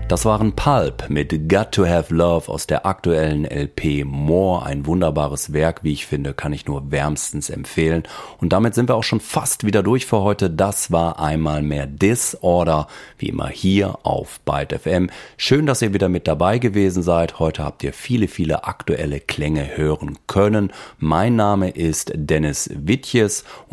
Das waren Pulp mit Got to Have Love aus der aktuellen LP More. Ein wunderbares Werk, wie ich finde, kann ich nur wärmstens empfehlen. Und damit sind wir auch schon fast wieder durch für heute. Das war einmal mehr Disorder, wie immer hier auf Byte FM. Schön, dass ihr wieder mit dabei gewesen seid. Heute habt ihr viele aktuelle Klänge hören können. Mein Name ist Dennis Wittjes.